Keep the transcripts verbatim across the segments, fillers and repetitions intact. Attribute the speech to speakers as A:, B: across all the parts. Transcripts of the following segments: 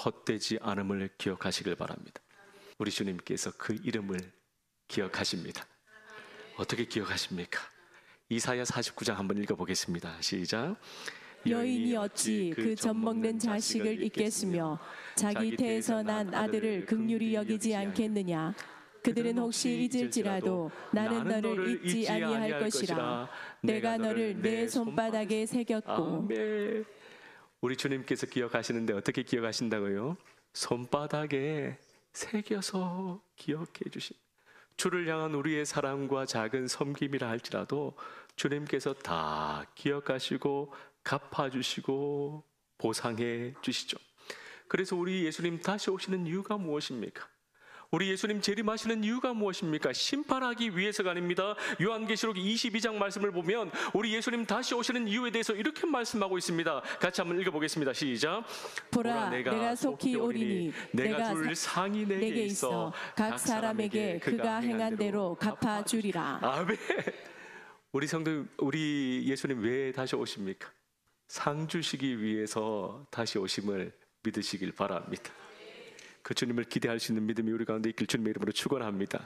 A: 헛되지 않음을 기억하시길 바랍니다. 우리 주님께서 그 이름을 기억하십니다. 어떻게 기억하십니까? 이사야 사십구 장 한번 읽어보겠습니다. 시작.
B: 여인이 어찌 그 젖먹는 자식을 잊겠으며 자기 태에서 난 아들을 긍휼히 여기지 않겠느냐. 그들은 혹시 잊을지라도 나는 너를 잊지 아니할 것이라. 내가 너를 내 손바닥에 새겼고.
A: 아멘. 우리 주님께서 기억하시는데 어떻게 기억하신다고요? 손바닥에 새겨서 기억해 주신, 주를 향한 우리의 사랑과 작은 섬김이라 할지라도 주님께서 다 기억하시고 갚아주시고 보상해 주시죠. 그래서 우리 예수님 다시 오시는 이유가 무엇입니까? 우리 예수님 재림하시는 이유가 무엇입니까? 심판하기 위해서가 아닙니다. 요한계시록 이십이 장 말씀을 보면 우리 예수님 다시 오시는 이유에 대해서 이렇게 말씀하고 있습니다. 같이 한번 읽어보겠습니다. 시작.
B: 보라, 내가, 내가 속히 오리니
A: 내가 줄 상이 내게, 내게 있어
B: 각 사람에게 그가 행한 대로 갚아주리라.
A: 아멘. 우리 성도, 우리 예수님 왜 다시 오십니까? 상 주시기 위해서 다시 오심을 믿으시길 바랍니다. 그 주님을 기대할 수 있는 믿음이 우리 가운데 있길 주님의 이름으로 축원합니다.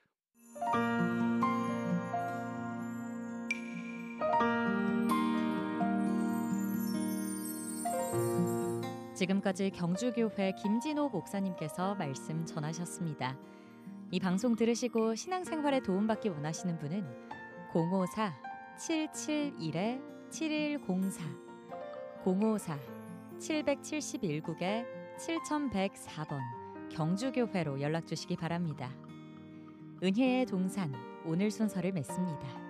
C: 지금까지 경주교회 김진호 목사님께서 말씀 전하셨습니다. 이 방송 들으시고 신앙생활에 도움받기 원하시는 분은 공오사 칠칠일 칠일공사 공오사 칠칠일국에 칠천백사 번 경주교회로 연락주시기 바랍니다. 은혜의 동산 오늘 순서를 맺습니다.